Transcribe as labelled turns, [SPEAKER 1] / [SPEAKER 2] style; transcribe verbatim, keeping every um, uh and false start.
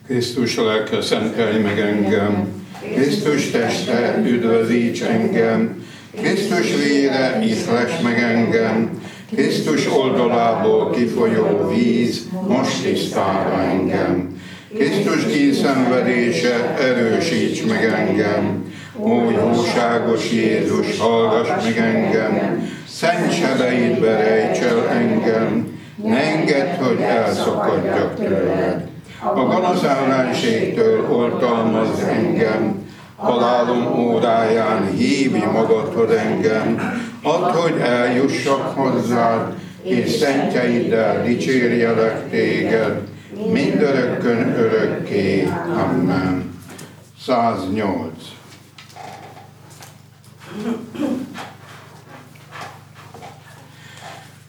[SPEAKER 1] Krisztus lelke, szentelj meg engem, Krisztus teste, üdvözíts engem, Krisztus vére, ihless meg engem, Krisztus oldalából kifolyó víz, most tisztálja engem. Krisztus díszenvedése, erősíts meg engem, ó jóságos Jézus, hallgass meg engem, szent sebeidbe rejts el engem, ne engedd, hogy elszakadjak tőled. A gonosz ellenségtől oltalmazz engem, halálom óráján hívj magadhoz engem, add, hogy eljussak hozzád, és szentjeiddel dicsérjelek téged, mindörökkön örökké. Amen. száznyolc.